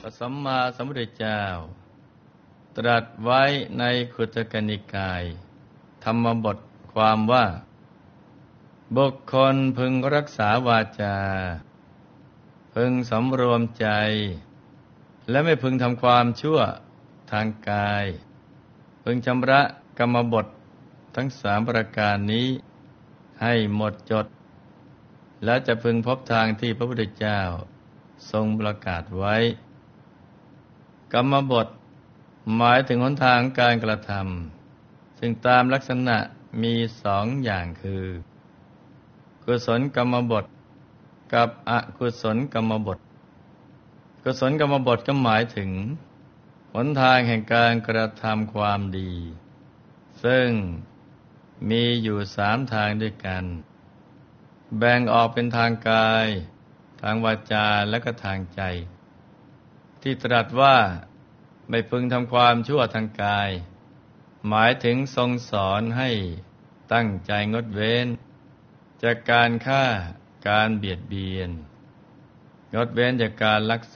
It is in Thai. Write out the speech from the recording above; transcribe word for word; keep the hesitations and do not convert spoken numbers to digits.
พระสัมมาสัมพุทธเจ้าตรัสไว้ในขุทกนิกายธรรมบทความว่าบุคคลพึงรักษาวาจาพึงสำรวมใจและไม่พึงทำความชั่วทางกายพึงชำระกรรมบททั้งสามประการนี้ให้หมดจดและจะพึงพบทางที่พระพุทธเจ้าทรงประกาศไว้กรรมบทหมายถึงหนทางการกระทำซึ่งตามลักษณะมีสองอย่างคือกุศลกรรมบทกับอกุศลกรรมบทกุศลกรรมบทก็หมายถึงหนทางแห่งการกระทำความดีซึ่งมีอยู่สามทางด้วยกันแบ่งออกเป็นทางกายทางวาจาและก็ทางใจที่ตรัสว่าไม่พึงทำความชั่วทางกายหมายถึงทรงสอนให้ตั้งใจงดเว้นจากการฆ่าการเบียดเบียนงดเว้นจากการลัก